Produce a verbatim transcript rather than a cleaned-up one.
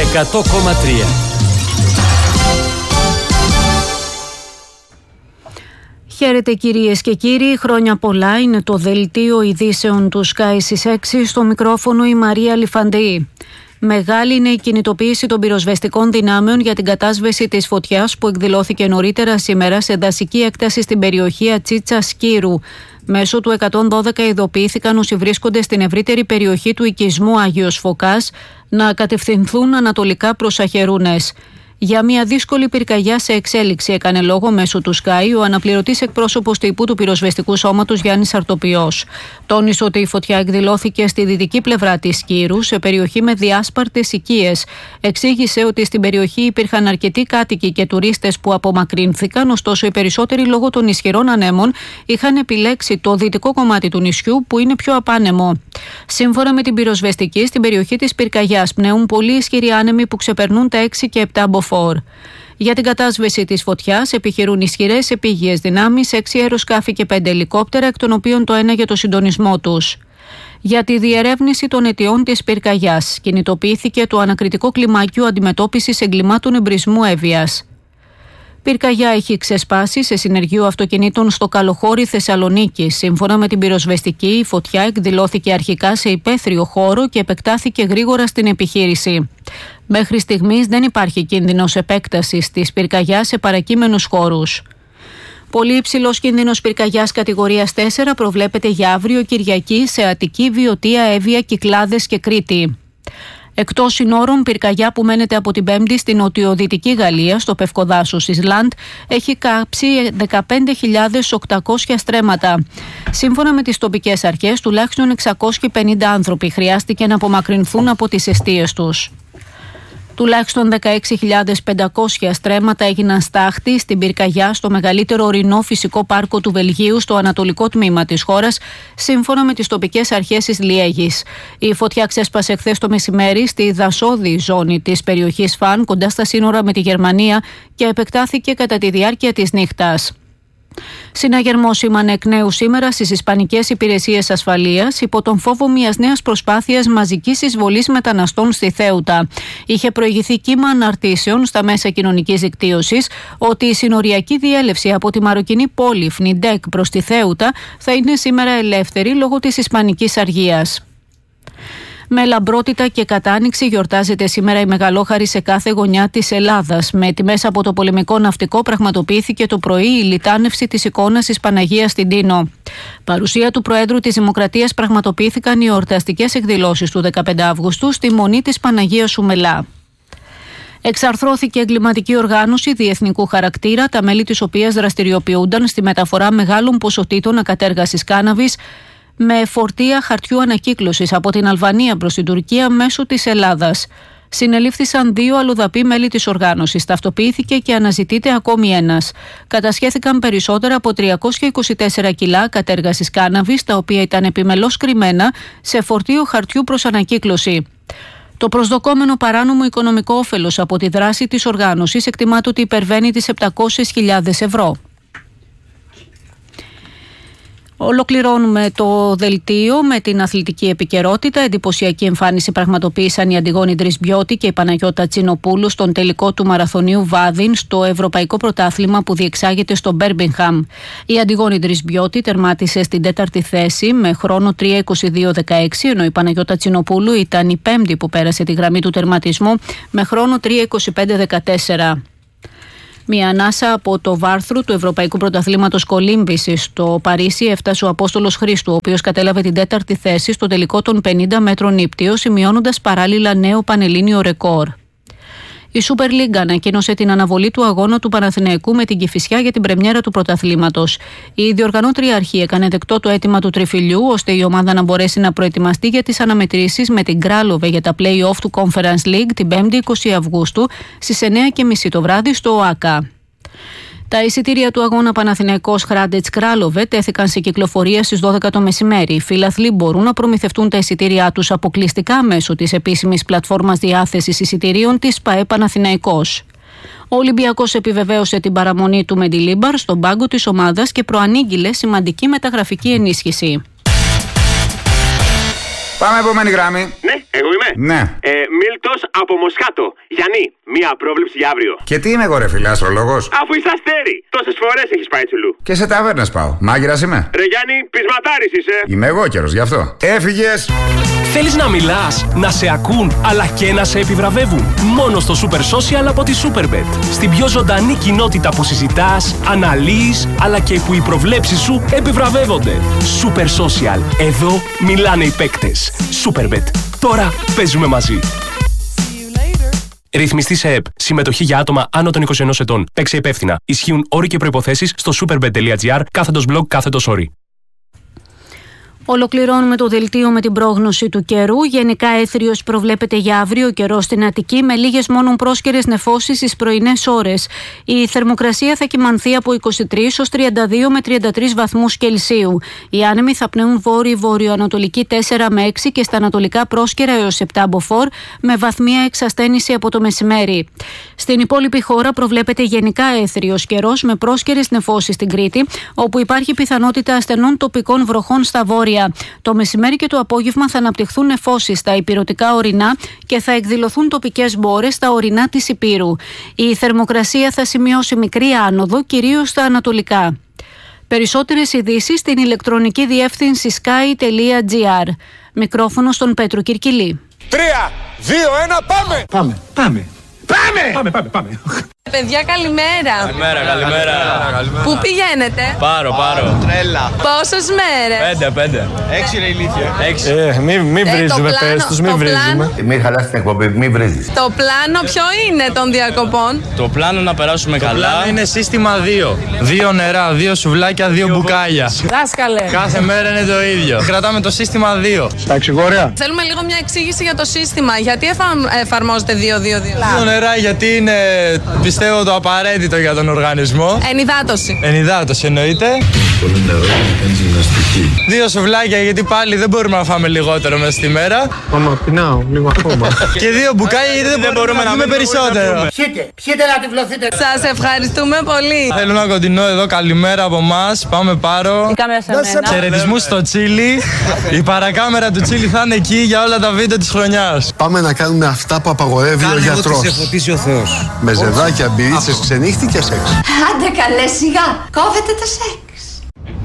εκατό κόμμα τρία. Χαίρετε κυρίες και κύριοι, χρόνια πολλά. Είναι το δελτίο ειδήσεων του Sky στις έξι, στο μικρόφωνο η Μαρία Λιφαντή. Μεγάλη είναι η κινητοποίηση των πυροσβεστικών δυνάμεων για την κατάσβεση της φωτιάς που εκδηλώθηκε νωρίτερα σήμερα σε δασική έκταση στην περιοχή Ατσίτσα Σκύρου. Μέσω του εκατόν δώδεκα ειδοποιήθηκαν όσοι βρίσκονται στην ευρύτερη περιοχή του οικισμού Άγιος Φωκάς να κατευθυνθούν ανατολικά προς Αχερούνες. Για μια δύσκολη πυρκαγιά σε εξέλιξη έκανε λόγο μέσω του Sky ο αναπληρωτής εκπρόσωπος τύπου του πυροσβεστικού σώματος Γιάννης Αρτοπιός. Τόνισε ότι η φωτιά εκδηλώθηκε στη δυτική πλευρά της Σκύρου, σε περιοχή με διάσπαρτες οικίες. Εξήγησε ότι στην περιοχή υπήρχαν αρκετοί κάτοικοι και τουρίστες που απομακρύνθηκαν, ωστόσο οι περισσότεροι λόγω των ισχυρών ανέμων είχαν επιλέξει το δυτικό κομμάτι του νησιού που είναι πιο απάνεμο. Σύμφωνα με την πυροσβεστική, στην περιοχή της πυρκαγιάς πνέουν πολύ ισχυροί άνεμοι που ξεπερνούν τα έξι και επτά μποφόρ. Για την κατάσβεση της φωτιάς επιχειρούν ισχυρές επίγειες δυνάμεις, έξι αεροσκάφη και πέντε ελικόπτερα, εκ των οποίων το ένα για το συντονισμό τους. Για τη διερεύνηση των αιτιών της πυρκαγιάς κινητοποιήθηκε το ανακριτικό κλιμάκιο αντιμετώπισης εγκλημάτων εμπρισμού έβειας. Πυρκαγιά έχει ξεσπάσει σε συνεργείο αυτοκινήτων στο Καλοχώρι Θεσσαλονίκη. Σύμφωνα με την πυροσβεστική, η φωτιά εκδηλώθηκε αρχικά σε υπαίθριο χώρο και επεκτάθηκε γρήγορα στην επιχείρηση. Μέχρι στιγμής δεν υπάρχει κίνδυνος επέκτασης της πυρκαγιάς σε παρακείμενους χώρους. Πολύ υψηλός κίνδυνος πυρκαγιάς κατηγορίας τέσσερα προβλέπεται για αύριο Κυριακή σε Αττική, Βιωτία, Εύβοια, Κυκλάδες και Κρήτη. Εκτός συνόρων, πυρκαγιά που μένεται από την Πέμπτη στην νοτιοδυτική Γαλλία, στο Πευκοδάσος Ισλάντ, έχει κάψει δεκαπέντε χιλιάδες οκτακόσια στρέμματα. Σύμφωνα με τις τοπικές αρχές, τουλάχιστον εξακόσιοι πενήντα άνθρωποι χρειάστηκε να απομακρυνθούν από τις εστίες τους. Τουλάχιστον δεκαέξι χιλιάδες πεντακόσια στρέμματα έγιναν στάχτη στην πυρκαγιά στο μεγαλύτερο ορεινό φυσικό πάρκο του Βελγίου στο ανατολικό τμήμα της χώρας, σύμφωνα με τις τοπικές αρχές της Λιέγης. Η φωτιά ξέσπασε χθες το μεσημέρι στη δασόδη ζώνη της περιοχής Φαν, κοντά στα σύνορα με τη Γερμανία, και επεκτάθηκε κατά τη διάρκεια της νύχτας. Συναγερμός σήμανε εκ νέου σήμερα στις Ισπανικές Υπηρεσίες Ασφαλείας υπό τον φόβο μιας νέας προσπάθειας μαζικής εισβολής μεταναστών στη Θέουτα. Είχε προηγηθεί κύμα αναρτήσεων στα μέσα κοινωνικής δικτύωσης ότι η συνοριακή διέλευση από τη μαροκινή πόλη Φνιντέκ προς τη Θέουτα θα είναι σήμερα ελεύθερη λόγω της ισπανικής αργίας. Με λαμπρότητα και κατάνοιξη γιορτάζεται σήμερα η Μεγαλόχαρη σε κάθε γωνιά της Ελλάδας. Με τιμές από το πολεμικό ναυτικό πραγματοποιήθηκε το πρωί η λιτάνευση της εικόνας της Παναγίας στην Τίνο. Παρουσία του Προέδρου της Δημοκρατίας πραγματοποιήθηκαν οι εορταστικές εκδηλώσεις του δεκαπέντε Αυγούστου στη Μονή της Παναγίας Σουμελά. Εξαρθρώθηκε εγκληματική οργάνωση διεθνικού χαρακτήρα, τα μέλη της οποίας δραστηριοποιούνταν στη μεταφορά μεγάλων ποσοτήτων ακατέργασης κάναβης με φορτία χαρτιού ανακύκλωσης από την Αλβανία προς την Τουρκία μέσω της Ελλάδας. Συνελήφθησαν δύο αλλοδαποί μέλη της οργάνωσης. Ταυτοποιήθηκε και αναζητείται ακόμη ένας. Κατασχέθηκαν περισσότερα από τριακόσια είκοσι τέσσερα κιλά κατέργασης κάναβης, τα οποία ήταν επιμελώς κρυμμένα σε φορτίο χαρτιού προς ανακύκλωση. Το προσδοκόμενο παράνομο οικονομικό όφελος από τη δράση της οργάνωσης εκτιμάται ότι υπερβαίνει τις επτακόσιες χιλιάδες ευρώ. Ολοκληρώνουμε το δελτίο με την αθλητική επικαιρότητα. Εντυπωσιακή εμφάνιση πραγματοποίησαν η Αντιγόνη Ντρισμπιώτη και η Παναγιώτα Τσινοπούλου στον τελικό του μαραθωνίου Βάδιν στο Ευρωπαϊκό Πρωτάθλημα που διεξάγεται στο Μπέρμιγχαμ. Η Αντιγόνη Ντρισμπιώτη τερμάτισε στην τέταρτη θέση με χρόνο τρία είκοσι δύο δεκαέξι, ενώ η Παναγιώτα Τσινοπούλου ήταν η πέμπτη που πέρασε τη γραμμή του τερματισμού με χρόνο τρία είκοσι πέντε δεκατέσσερα. Μια ανάσα από το βάρθρο του Ευρωπαϊκού Πρωταθλήματος Κολύμβησης στο Παρίσι έφτασε ο Απόστολος Χρήστου, ο οποίος κατέλαβε την τέταρτη θέση στο τελικό των πενήντα μέτρων ύπτιο, σημειώνοντας παράλληλα νέο πανελλήνιο ρεκόρ. Η Super League ανακοίνωσε την αναβολή του αγώνα του Παναθηναϊκού με την Κηφισιά για την πρεμιέρα του πρωταθλήματος. Η διοργανώτρια αρχή έκανε δεκτό το αίτημα του τριφυλιού, ώστε η ομάδα να μπορέσει να προετοιμαστεί για τις αναμετρήσεις με την Κράλοβε για τα play-off του Conference League την πέμπτη είκοσι Αυγούστου στις εννιά και μισή το βράδυ στο ΟΑΚΑ. Τα εισιτήρια του αγώνα Παναθηναϊκός Χράντετς Κράλοβε τέθηκαν σε κυκλοφορία στις δώδεκα το μεσημέρι. Οι φίλαθλοι μπορούν να προμηθευτούν τα εισιτήριά τους αποκλειστικά μέσω της επίσημης πλατφόρμας διάθεσης εισιτηρίων της ΠΑΕ Παναθηναϊκός. Ο Ολυμπιακός επιβεβαίωσε την παραμονή του Μεντιλίμπαρ στον πάγκο της ομάδας και προανήγγειλε σημαντική μεταγραφική ενίσχυση. Πάμε επόμενη γραμμή. Ναι, εγώ είμαι. Ναι. Ε, Μίλτος από Μοσχάτο. Γιάννη, μία πρόβλεψη για αύριο. Και τι είμαι εγώ, ρε φίλε, αστρολόγος? Αφού είσαι αστέρι, τόσες φορές έχεις πάει τσουλού. Και σε ταβέρνες πάω. Μάγειρας είμαι. Ρε Γιάννη, πεισματάρης είσαι. Είμαι εγώ καιρος, γι' αυτό. Έφυγες. Θέλεις να μιλάς, να σε ακούν, αλλά και να σε επιβραβεύουν? Μόνο στο Super Social από τη Superbet. Στην πιο ζωντανή κοινότητα που συζητάς, αναλύεις, αλλά και που οι προβλέψεις σου επιβραβεύονται. Super Social. Εδώ μιλάνε οι παίκτες. Superbet. Τώρα παίζουμε μαζί. Ρυθμιστή σε ΕΠ. Συμμετοχή για άτομα άνω των είκοσι ενός ετών. Παίξε υπεύθυνα. Ισχύουν όροι και προϋποθέσεις στο superbet.gr κάθετος blog κάθετος όροι. Ολοκληρώνουμε το δελτίο με την πρόγνωση του καιρού. Γενικά έθριος προβλέπεται για αύριο καιρό στην Αττική, με λίγες μόνον πρόσκαιρες νεφώσεις στις πρωινές ώρες. Η θερμοκρασία θα κυμανθεί από είκοσι τρεις ως τριάντα δύο με τριάντα τρεις βαθμούς Κελσίου. Οι άνεμοι θα πνέουν βόρειο-βορειοανατολική τέσσερα με έξι και στα ανατολικά πρόσκαιρα έως επτά μποφόρ, με βαθμία εξασθένηση από το μεσημέρι. Στην υπόλοιπη χώρα προβλέπεται γενικά έθριος καιρός, με πρόσκαιρες νεφώσεις στην Κρήτη, όπου υπάρχει πιθανότητα ασθενών τοπικών βροχών στα βόρεια. Το μεσημέρι και το απόγευμα θα αναπτυχθούν νεφώσεις στα ηπειρωτικά ορεινά και θα εκδηλωθούν τοπικές μπόρες στα ορεινά της Ηπείρου. Η θερμοκρασία θα σημειώσει μικρή άνοδο, κυρίως στα ανατολικά. Περισσότερες ειδήσεις στην ηλεκτρονική διεύθυνση sky τελεία gr. Μικρόφωνο στον Πέτρο Κυρκυλή. Τρία, δύο, ένα, πάμε! Πάμε, πάμε. Πάμε! Πάμε, πάμε, πάμε. Παιδιά, καλημέρα. Καλημέρα, καλημέρα. Πού πηγαίνετε? Πάρω, πάρω. Τρέλα. Πόσες μέρες? Πέντε, πέντε. Έξι ρε ηλίθεια. Έξι. Ε, μην μη Ε, βρίζουμε, το πλάνο- πες τους, το μην βρίζουμε. πλάνο- Μην χαλάς την εκπομπή, μην βρίζεις. Το πλάνο ποιο είναι των διακοπών? Το πλάνο να περάσουμε Το καλά. πλάνο είναι σύστημα δύο. Δύο νερά, δύο σουβλάκια, δύο μπουκάλια. Δάσκαλε. Κάθε μέρα είναι το ίδιο. Κρατάμε το σύστημα δύο. Τα εξηγόρια. Θέλουμε λίγο μια εξήγηση για το σύστημα. Γιατί εφα- εφαρμόζεται δύο δύο δύο? Δύο νερά γιατί είναι, πιστεύω, το απαραίτητο για τον οργανισμό. Ενυδάτωση. Ενυδάτωση εννοείται. Πολύ νερό για να κάνεις γυμναστική. Δύο σουβλάκια γιατί πάλι δεν μπορούμε να φάμε λιγότερο μέσα στη μέρα. Μάμα, πεινάω, λίγο ακόμα. Και δύο μπουκάλια γιατί δεν μπορούμε να πούμε περισσότερο. Πιείτε, πιείτε να τυφλωθείτε. Σας ευχαριστούμε πολύ. Θέλω να κοντινώ εδώ. Καλημέρα από εμάς. Πάμε Πάρο. Η κάμερα σε μένα. Χαιρετισμούς στο Τσίλι. Η παρακάμερα του Τσίλι θα είναι εκεί για όλα τα βίντεο της χρονιάς. Πάμε να κάνουμε αυτά που απαγορεύει ο γιατρός. φωτίσει ο Θεός. Με ζεδάκια, μπυρίτσες, ξενύχτη και σεξ. Άντε καλέ, σιγά. Κόβετε το σεξ.